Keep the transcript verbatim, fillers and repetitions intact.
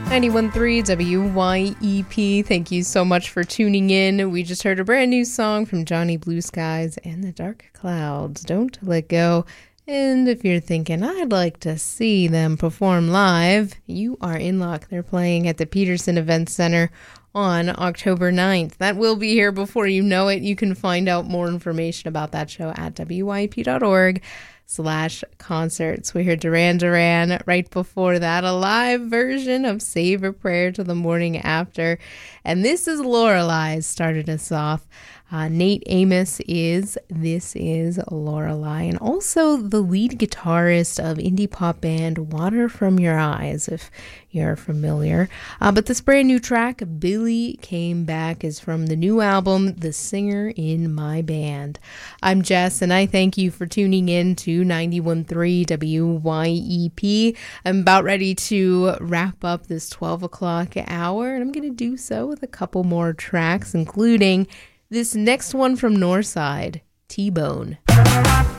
ninety-one point three W Y E P. Thank you so much for tuning in. We just heard a brand new song from Johnny Blue Skies and the Dark Clouds, Don't Let Go. And if you're thinking, I'd like to see them perform live, you are in luck. They're playing at the Peterson Events Center on October ninth. That will be here before you know it. You can find out more information about that show at W Y E P dot org slash concerts. We heard Duran Duran. Right before that, a live version of Save a Prayer to the Morning After. And This Is Lorelei started us off. Uh, Nate Amos is This Is Lorelei, and also the lead guitarist of indie pop band Water From Your Eyes, if you're familiar. Uh, but this brand new track, Billy Came Back, is from the new album, The Singer in My Band. I'm Jess, and I thank you for tuning in to ninety-one point three W Y E P. I'm about ready to wrap up this twelve o'clock hour, and I'm going to do so with a couple more tracks, including this next one from Northside, T-Bone.